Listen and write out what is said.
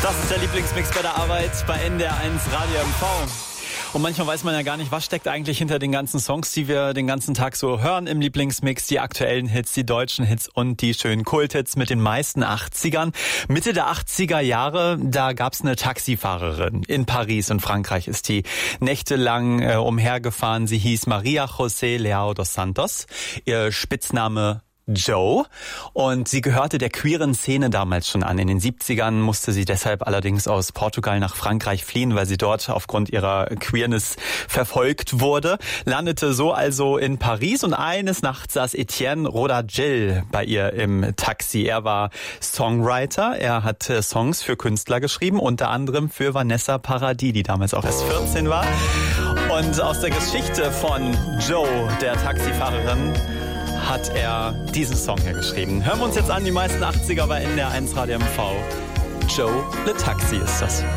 Das ist der Lieblingsmix bei der Arbeit bei NDR1 Radio MV. Und manchmal weiß man ja gar nicht, was steckt eigentlich hinter den ganzen Songs, die wir den ganzen Tag so hören im Lieblingsmix. Die aktuellen Hits, die deutschen Hits und die schönen Kulthits mit den meisten 80ern. Mitte der 80er Jahre, da gab's eine Taxifahrerin in Paris. In Frankreich ist die nächtelang umhergefahren. Sie hieß Maria José Leao dos Santos. Ihr Spitzname Joe, und sie gehörte der queeren Szene damals schon an. In den 70ern musste sie deshalb allerdings aus Portugal nach Frankreich fliehen, weil sie dort aufgrund ihrer Queerness verfolgt wurde. Landete so also in Paris und eines Nachts saß Etienne Rodagil bei ihr im Taxi. Er war Songwriter, er hat Songs für Künstler geschrieben, unter anderem für Vanessa Paradis, die damals auch erst 14 war. Und aus der Geschichte von Joe, der Taxifahrerin, hat er diesen Song hier geschrieben. Hören wir uns jetzt an, die meisten 80er bei NDR1 Radio MV. Joe Le Taxi ist das.